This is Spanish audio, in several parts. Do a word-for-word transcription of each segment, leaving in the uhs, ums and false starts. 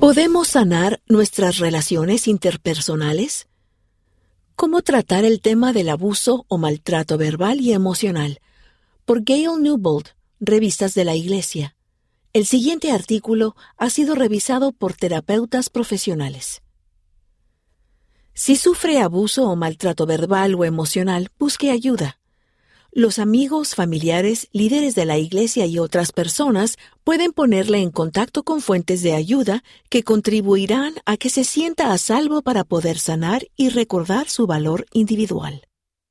¿Podemos sanar nuestras relaciones interpersonales? ¿Cómo tratar el tema del abuso o maltrato verbal y emocional? Por Gail Newbold, Revistas de la Iglesia. El siguiente artículo ha sido revisado por terapeutas profesionales. Si sufre abuso o maltrato verbal o emocional, busque ayuda. Los amigos, familiares, líderes de la iglesia y otras personas pueden ponerle en contacto con fuentes de ayuda que contribuirán a que se sienta a salvo para poder sanar y recordar su valor individual.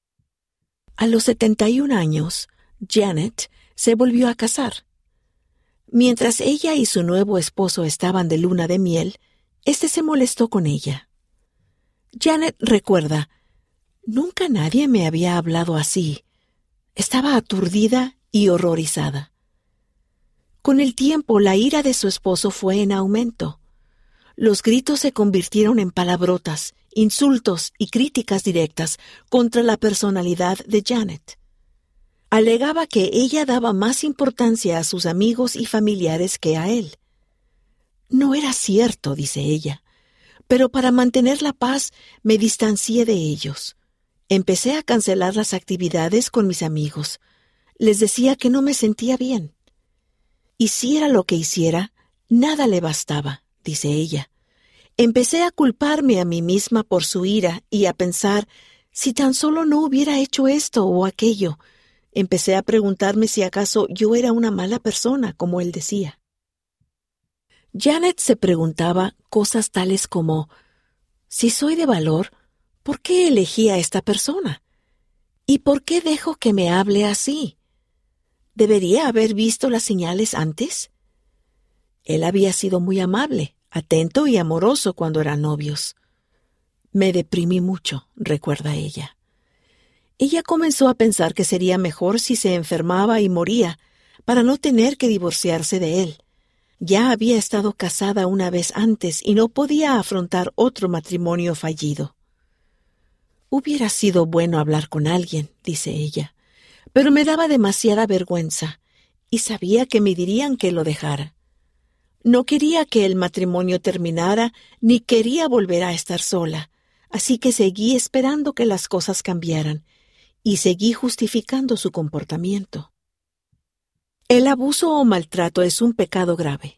A los setenta y un años, Janet se volvió a casar. Mientras ella y su nuevo esposo estaban de luna de miel, éste se molestó con ella. Janet recuerda: «Nunca nadie me había hablado así». Estaba aturdida y horrorizada. Con el tiempo, la ira de su esposo fue en aumento. Los gritos se convirtieron en palabrotas, insultos y críticas directas contra la personalidad de Janet. Alegaba que ella daba más importancia a sus amigos y familiares que a él. No era cierto, dice ella, pero para mantener la paz me distancié de ellos. Empecé a cancelar las actividades con mis amigos. Les decía que no me sentía bien. Hiciera lo que hiciera, nada le bastaba, dice ella. Empecé a culparme a mí misma por su ira y a pensar, si tan solo no hubiera hecho esto o aquello. Empecé a preguntarme si acaso yo era una mala persona, como él decía. Janet se preguntaba cosas tales como, si soy de valor, ¿por qué elegí a esta persona? ¿Y por qué dejo que me hable así? ¿Debería haber visto las señales antes? Él había sido muy amable, atento y amoroso cuando eran novios. Me deprimí mucho, recuerda ella. Ella comenzó a pensar que sería mejor si se enfermaba y moría, para no tener que divorciarse de él. Ya había estado casada una vez antes y no podía afrontar otro matrimonio fallido. Hubiera sido bueno hablar con alguien, dice ella, pero me daba demasiada vergüenza y sabía que me dirían que lo dejara. No quería que el matrimonio terminara ni quería volver a estar sola, así que seguí esperando que las cosas cambiaran y seguí justificando su comportamiento. El abuso o maltrato es un pecado grave.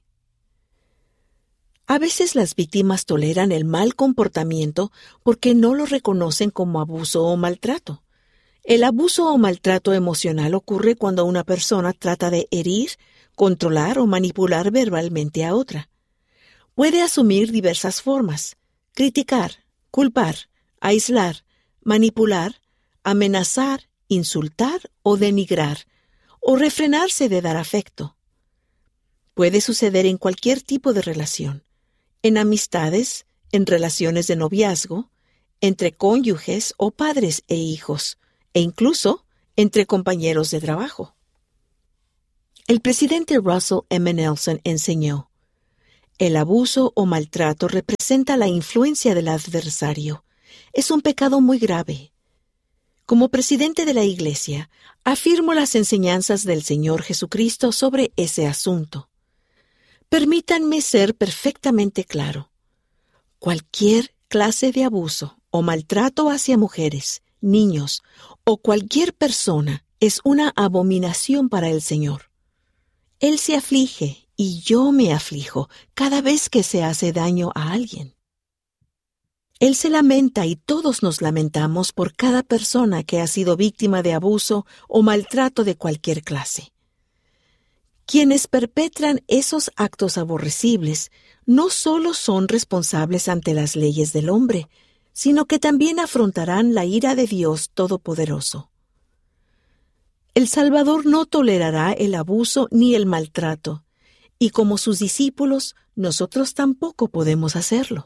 A veces las víctimas toleran el mal comportamiento porque no lo reconocen como abuso o maltrato. El abuso o maltrato emocional ocurre cuando una persona trata de herir, controlar o manipular verbalmente a otra. Puede asumir diversas formas: criticar, culpar, aislar, manipular, amenazar, insultar o denigrar, o refrenarse de dar afecto. Puede suceder en cualquier tipo de relación. En amistades, en relaciones de noviazgo, entre cónyuges o padres e hijos, e incluso entre compañeros de trabajo. El presidente Russell M. Nelson enseñó: el abuso o maltrato representa la influencia del adversario. Es un pecado muy grave. Como presidente de la Iglesia, afirmo las enseñanzas del Señor Jesucristo sobre ese asunto. Permítanme ser perfectamente claro. Cualquier clase de abuso o maltrato hacia mujeres, niños o cualquier persona es una abominación para el Señor. Él se aflige y yo me aflijo cada vez que se hace daño a alguien. Él se lamenta y todos nos lamentamos por cada persona que ha sido víctima de abuso o maltrato de cualquier clase. Quienes perpetran esos actos aborrecibles no solo son responsables ante las leyes del hombre, sino que también afrontarán la ira de Dios Todopoderoso. El Salvador no tolerará el abuso ni el maltrato, y como sus discípulos, nosotros tampoco podemos hacerlo.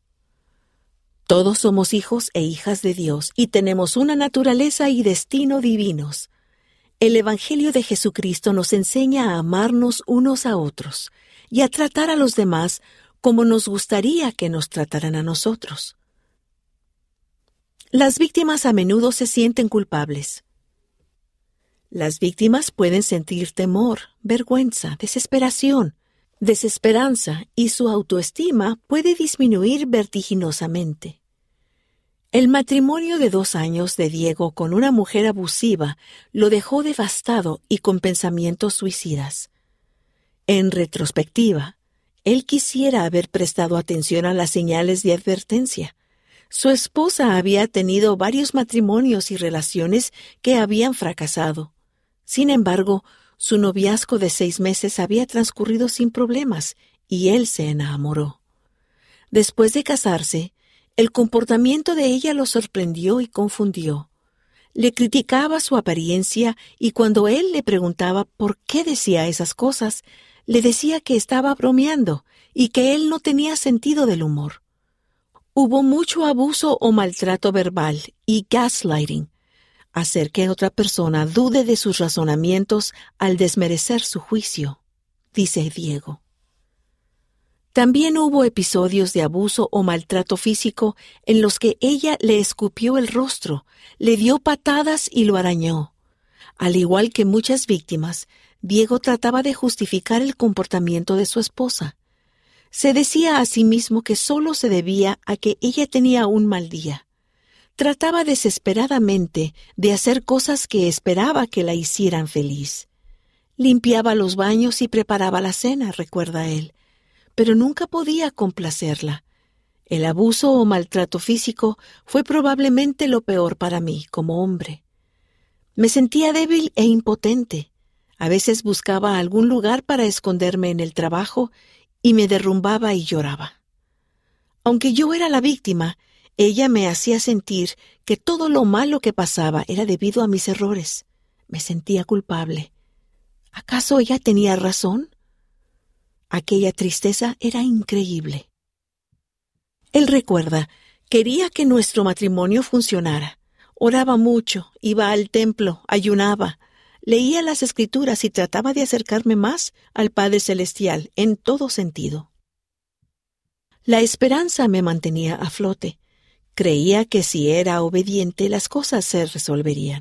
Todos somos hijos e hijas de Dios y tenemos una naturaleza y destino divinos. El Evangelio de Jesucristo nos enseña a amarnos unos a otros y a tratar a los demás como nos gustaría que nos trataran a nosotros. Las víctimas a menudo se sienten culpables. Las víctimas pueden sentir temor, vergüenza, desesperación, desesperanza y su autoestima puede disminuir vertiginosamente. El matrimonio de dos años de Diego con una mujer abusiva lo dejó devastado y con pensamientos suicidas. En retrospectiva, él quisiera haber prestado atención a las señales de advertencia. Su esposa había tenido varios matrimonios y relaciones que habían fracasado. Sin embargo, su noviazgo de seis meses había transcurrido sin problemas y él se enamoró. Después de casarse, el comportamiento de ella lo sorprendió y confundió. Le criticaba su apariencia y cuando él le preguntaba por qué decía esas cosas, le decía que estaba bromeando y que él no tenía sentido del humor. Hubo mucho abuso o maltrato verbal y gaslighting, hacer que otra persona dude de sus razonamientos al desmerecer su juicio, dice Diego. También hubo episodios de abuso o maltrato físico en los que ella le escupió el rostro, le dio patadas y lo arañó. Al igual que muchas víctimas, Diego trataba de justificar el comportamiento de su esposa. Se decía a sí mismo que solo se debía a que ella tenía un mal día. Trataba desesperadamente de hacer cosas que esperaba que la hicieran feliz. Limpiaba los baños y preparaba la cena, recuerda él, pero nunca podía complacerla. El abuso o maltrato físico fue probablemente lo peor para mí como hombre. Me sentía débil e impotente. A veces buscaba algún lugar para esconderme en el trabajo y me derrumbaba y lloraba. Aunque yo era la víctima, ella me hacía sentir que todo lo malo que pasaba era debido a mis errores. Me sentía culpable. ¿Acaso ella tenía razón? Aquella tristeza era increíble. Él recuerda, quería que nuestro matrimonio funcionara. Oraba mucho, iba al templo, ayunaba, leía las Escrituras y trataba de acercarme más al Padre Celestial en todo sentido. La esperanza me mantenía a flote. Creía que si era obediente las cosas se resolverían.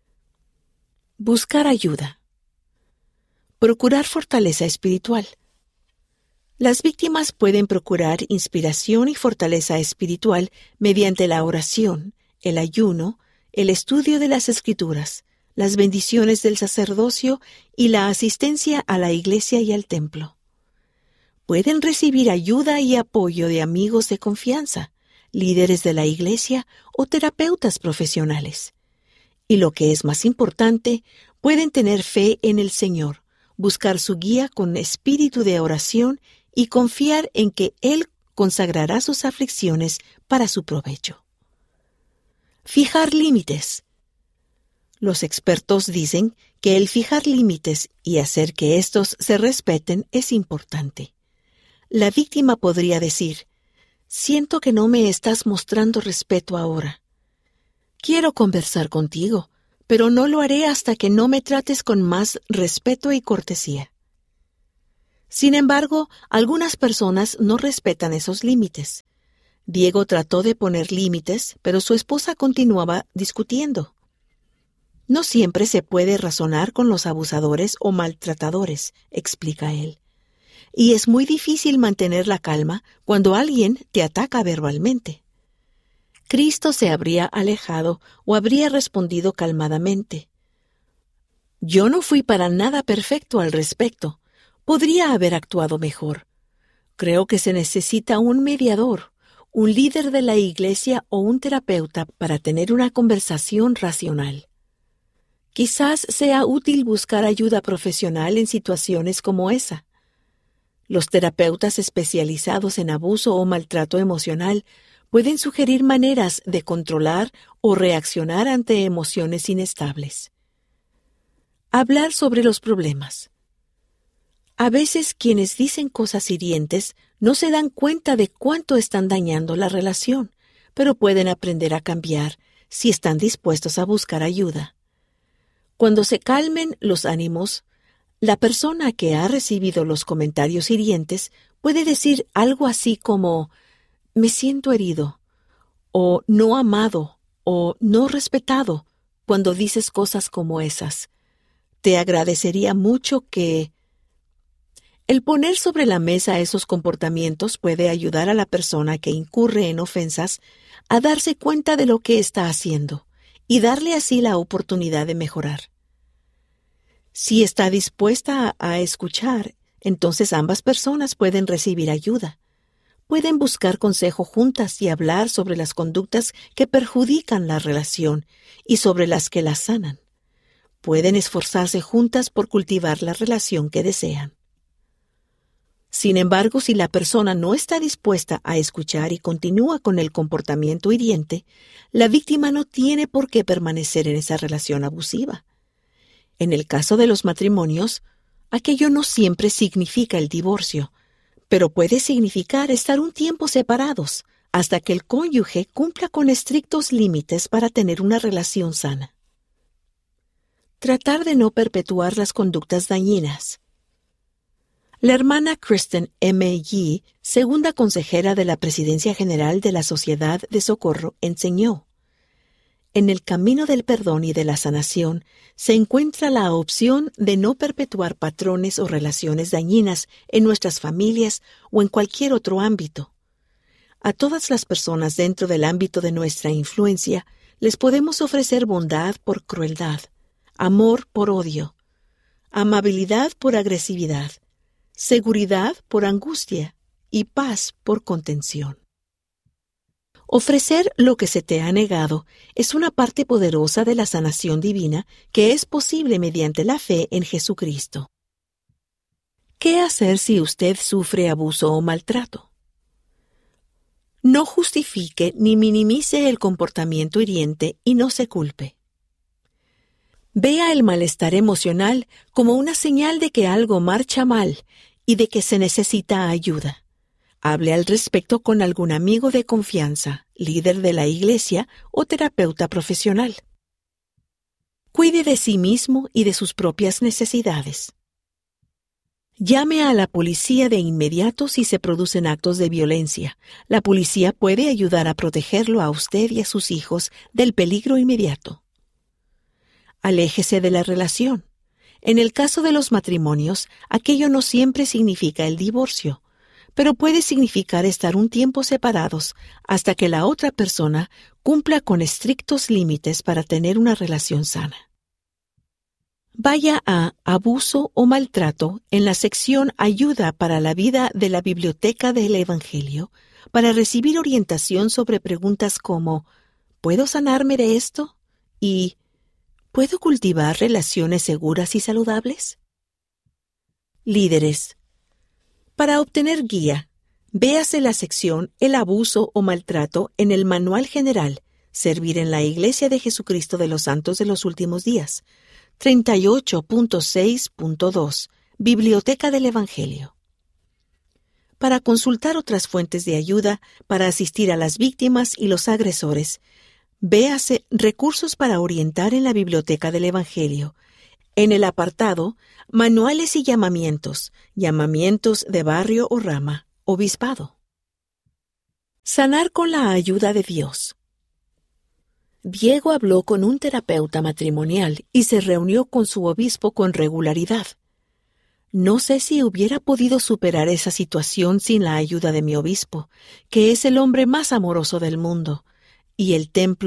Buscar ayuda. Procurar fortaleza espiritual. Las víctimas pueden procurar inspiración y fortaleza espiritual mediante la oración, el ayuno, el estudio de las Escrituras, las bendiciones del sacerdocio y la asistencia a la iglesia y al templo. Pueden recibir ayuda y apoyo de amigos de confianza, líderes de la iglesia o terapeutas profesionales. Y lo que es más importante, pueden tener fe en el Señor, buscar su guía con espíritu de oración y confiar en que Él consagrará sus aflicciones para su provecho. Fijar límites. Los expertos dicen que el fijar límites y hacer que éstos se respeten es importante. La víctima podría decir: «Siento que no me estás mostrando respeto ahora. Quiero conversar contigo, pero no lo haré hasta que no me trates con más respeto y cortesía». Sin embargo, algunas personas no respetan esos límites. Diego trató de poner límites, pero su esposa continuaba discutiendo. No siempre se puede razonar con los abusadores o maltratadores, explica él. Y es muy difícil mantener la calma cuando alguien te ataca verbalmente. Cristo se habría alejado o habría respondido calmadamente: «Yo no fui para nada perfecto al respecto. Podría haber actuado mejor. Creo que se necesita un mediador, un líder de la iglesia o un terapeuta para tener una conversación racional. Quizás sea útil buscar ayuda profesional en situaciones como esa. Los terapeutas especializados en abuso o maltrato emocional pueden sugerir maneras de controlar o reaccionar ante emociones inestables». Hablar sobre los problemas. A veces quienes dicen cosas hirientes no se dan cuenta de cuánto están dañando la relación, pero pueden aprender a cambiar si están dispuestos a buscar ayuda. Cuando se calmen los ánimos, la persona que ha recibido los comentarios hirientes puede decir algo así como: «Me siento herido», o «no amado», o «no respetado». Cuando dices cosas como esas, te agradecería mucho que... El poner sobre la mesa esos comportamientos puede ayudar a la persona que incurre en ofensas a darse cuenta de lo que está haciendo y darle así la oportunidad de mejorar. Si está dispuesta a, a escuchar, entonces ambas personas pueden recibir ayuda. Pueden buscar consejo juntas y hablar sobre las conductas que perjudican la relación y sobre las que la sanan. Pueden esforzarse juntas por cultivar la relación que desean. Sin embargo, si la persona no está dispuesta a escuchar y continúa con el comportamiento hiriente, la víctima no tiene por qué permanecer en esa relación abusiva. En el caso de los matrimonios, aquello no siempre significa el divorcio, pero puede significar estar un tiempo separados hasta que el cónyuge cumpla con estrictos límites para tener una relación sana. Tratar de no perpetuar las conductas dañinas. La hermana Kristen M. Yee, segunda consejera de la Presidencia General de la Sociedad de Socorro, enseñó: en el camino del perdón y de la sanación se encuentra la opción de no perpetuar patrones o relaciones dañinas en nuestras familias o en cualquier otro ámbito. A todas las personas dentro del ámbito de nuestra influencia les podemos ofrecer bondad por crueldad, amor por odio, amabilidad por agresividad, seguridad por angustia y paz por contención. Ofrecer lo que se te ha negado es una parte poderosa de la sanación divina que es posible mediante la fe en Jesucristo. ¿Qué hacer si usted sufre abuso o maltrato? No justifique ni minimice el comportamiento hiriente y no se culpe. Vea el malestar emocional como una señal de que algo marcha mal y de que se necesita ayuda. Hable al respecto con algún amigo de confianza, líder de la iglesia o terapeuta profesional. Cuide de sí mismo y de sus propias necesidades. Llame a la policía de inmediato si se producen actos de violencia. La policía puede ayudar a protegerlo a usted y a sus hijos del peligro inmediato. Aléjese de la relación. En el caso de los matrimonios, aquello no siempre significa el divorcio, pero puede significar estar un tiempo separados hasta que la otra persona cumpla con estrictos límites para tener una relación sana. Vaya a Abuso o Maltrato en la sección Ayuda para la Vida de la Biblioteca del Evangelio para recibir orientación sobre preguntas como ¿puedo sanarme de esto? Y ¿puedo cultivar relaciones seguras y saludables? Líderes. Para obtener guía, véase la sección El abuso o maltrato en el Manual General, Servir en la Iglesia de Jesucristo de los Santos de los Últimos Días, treinta y ocho punto seis punto dos, Biblioteca del Evangelio. Para consultar otras fuentes de ayuda para asistir a las víctimas y los agresores, véase Recursos para orientar en la Biblioteca del Evangelio, en el apartado Manuales y llamamientos, llamamientos de barrio o rama, obispado. Sanar con la ayuda de Dios. Diego habló con un terapeuta matrimonial y se reunió con su obispo con regularidad. No sé si hubiera podido superar esa situación sin la ayuda de mi obispo, que es el hombre más amoroso del mundo, y el templo